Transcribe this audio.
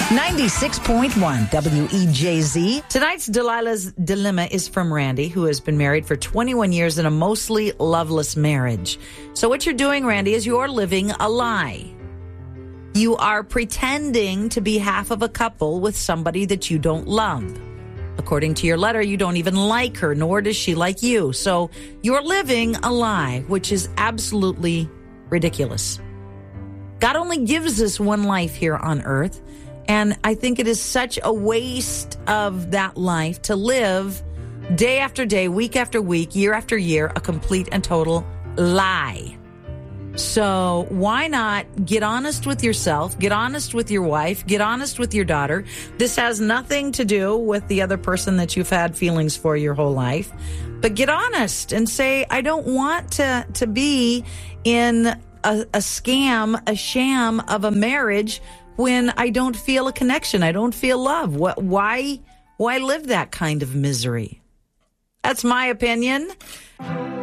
96.1 WEJZ. Tonight's Delilah's Dilemma is from Randy, who has been married for 21 years in a mostly loveless marriage. So what you're doing, Randy, is you're living a lie. You are pretending to be half of a couple with somebody that you don't love. According to your letter, you don't even like her, nor does she like you. So you're living a lie, which is absolutely ridiculous. God only gives us one life here on earth. And I think it is such a waste of that life to live day after day, week after week, year after year, a complete and total lie. So why not get honest with yourself, get honest with your wife, get honest with your daughter. This has nothing to do with the other person that you've had feelings for your whole life. But get honest and say, I don't want to be in a scam, a sham of a marriage when I don't feel a connection. I don't feel love. Why live that kind of misery? That's my opinion.